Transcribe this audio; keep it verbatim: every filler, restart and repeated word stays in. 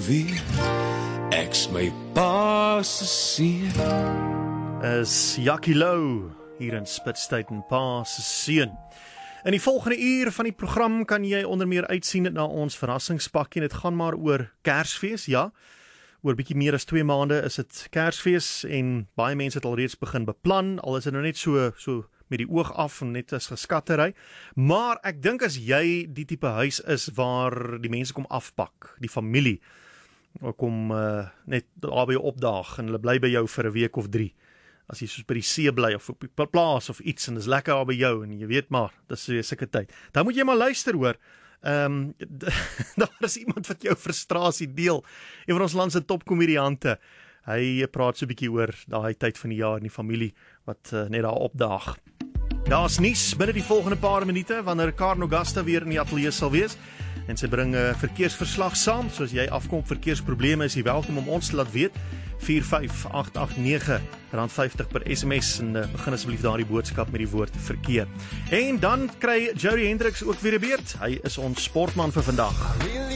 weer, ek's my pa se seun. Is Jackie Lou hier in Spitstyd en pa se seun. In die volgende uur van die program kan jy onder meer uitsien na ons verrassingspakkie. Dit gaan maar oor Kersfees, ja. Oor bietjie meer as twee maande is dit Kersfees en baie mense het al reeds begin beplan, al is dit nou net so so met die oog af en net as geskattery. Maar ek dink as jy die tipe huis is waar die mense kom afpak, die familie kom uh, net albei opdaag en hulle bly by jou vir 'n week of drie. As jy soos by die see bly of op die plaas of iets en dis lekker daar by jou en jy weet maar, dis so 'n sulke tyd. Dan moet jy maar luister hoor. Ehm um, daar is iemand wat jou frustrasie deel. Een van ons land se topkomediante. Hy praat so 'n bietjie oor daai tyd van die jaar in die familie wat uh, net daar opdaag. Daar's nuus binne die volgende paar minute wanneer Karno Gasta weer in die ateljee sal wees. En sy bring 'n uh, verkeersverslag saam. So as jy afkom op verkeersprobleme, is jy welkom om ons te laat weet. vier vyf agt agt nege rand vyftig per S M S en uh, begin asseblief daardie boodskap met die woord verkeer. En dan kry Jody Hendricks ook weer 'n beurt. Hy is ons sportman vir vandag.